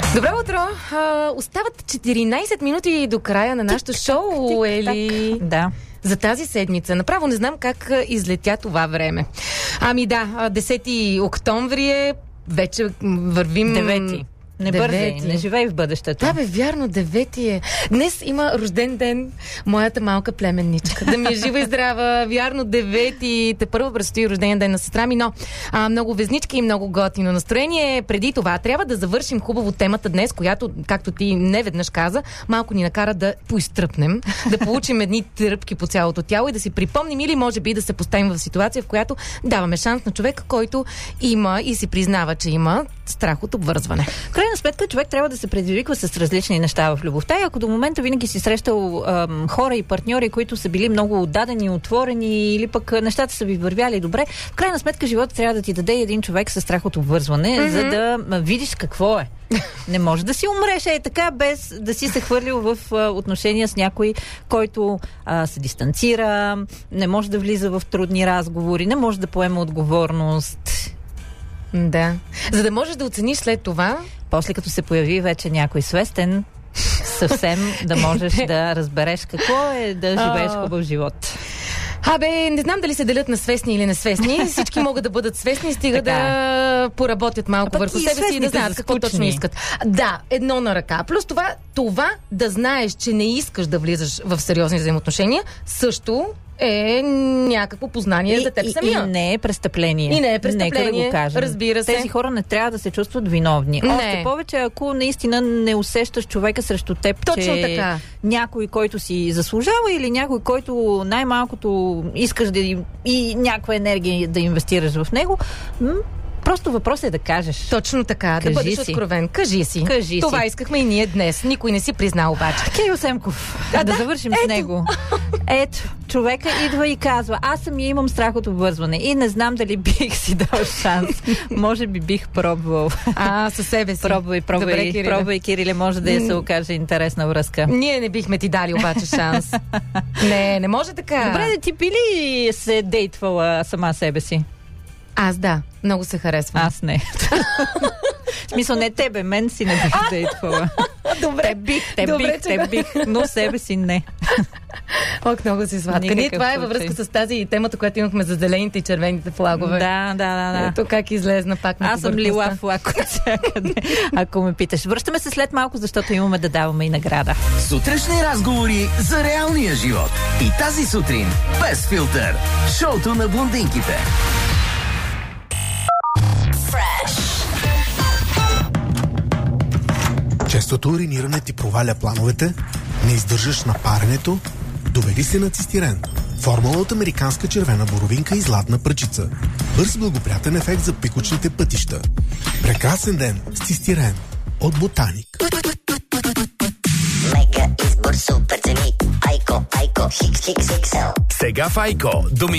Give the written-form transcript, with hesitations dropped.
Добро утро! Остават 14 минути до края на нашото шоу, Ели. Да. За тази седмица. Направо не знам как излетя това време. Ами да, 10 октомври е, вече вървим... 9. Не бързай, не живей в бъдещето. Да, бе, вярно, 9 е. Днес има рожден ден моята малка племенничка. Да ми е жива и здрава. Вярно, 9. Те първо предстои рожден ден на сестра ми, но много везнички и много готино настроение. Преди това трябва да завършим хубаво темата днес, която, както ти неведнъж каза, малко ни накара да поизтръпнем, да получим едни тръпки по цялото тяло и да си припомним или може би да се поставим в ситуация, в която даваме шанс на човека, който има и си признава, че има страх от обвързване. В крайна сметка човек трябва да се предизвиква с различни неща в любовта и ако до момента винаги си срещал хора и партньори, които са били много отдадени, отворени или пък нещата са ви вървяли добре, в крайна сметка живота трябва да ти даде един човек с страх от обвързване, за да видиш какво е. Не може да си умреш така, без да си се хвърлил в отношения с някой, който се дистанцира, не може да влиза в трудни разговори, не може да поема отговорност. Да. За да можеш да оцениш след това... После като се появи вече някой свестен, съвсем да можеш да разбереш какво е да живееш хубав живот. Абе, не знам дали се делят на свестни или несвестни. Всички могат да бъдат свестни, стига да поработят малко върху себе си и да знаят какво точно искат. Да, едно на ръка. Плюс това да знаеш, че не искаш да влизаш в сериозни взаимоотношения, също е някакво познание за теб самия. И не е престъпление. И не е престъпление, нека да го кажем. Разбира се. Тези хора не трябва да се чувстват виновни. Не. Още повече, ако наистина не усещаш човека срещу теб, точно че така. Някой, който си заслужава или някой, който най-малкото искаш и някаква енергия да инвестираш в него, просто въпрос е да кажеш. Точно така, да бъдеш откровен. Кажи си. Това искахме и ние днес. Никой не си призна обаче. Кирил Семков. Да завършим с него. Ето, човека идва и казва: аз самия имам страх от обвързване и не знам дали бих си дал шанс. Може би бих пробвал. Със себе си. Пробвай, Кириле, може да се окаже интересна връзка. Ние не бихме ти дали обаче шанс. Не може така. Добре, да ти би ли се дейтвала сама себе си? Аз да, много се харесвам. Аз не. В смисъл, не тебе, мен си не бих дейтвала. Добре. Те бих, но себе си не. Ок, много си сладка. Ние това е във връзка с тази темата, която имахме за зелените и червените флагове. Да. Ето как излезна пак на Аз съм лила флаг от всякъде, ако ме питаш. Връщаме се след малко, защото имаме да даваме и награда. Сутрешни разговори за реалния живот. И тази сутрин без филтър. Шоуто на блондинките. Честото уриниране ти проваля плановете, не издържаш на паренето, доведи се на цистирен. Формула от американска червена боровинка и златна пръчица. Бърз благоприятен ефект за пикочните пътища. Прекрасен ден с цистирен от Ботаник. Мега избор, супер цени. Айко, Хикс, XL. Сега в Айко